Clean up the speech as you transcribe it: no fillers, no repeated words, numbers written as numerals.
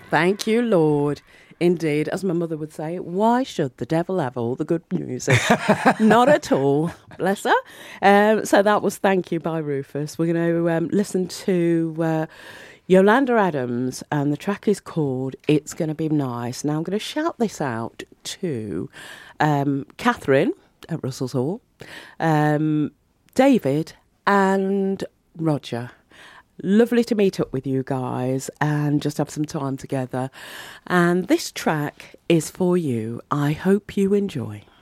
Thank you, Lord. Indeed, as my mother would say, why should the devil have all the good music? Not at all. Bless her. So that was Thank You by Rufus. We're going to listen to Yolanda Adams, and the track is called It's Gonna Be Nice. Now I'm going to shout this out to Catherine at Russell's Hall, David and Roger. Lovely to meet up with you guys and just have some time together. And this track is for you. I hope you enjoy.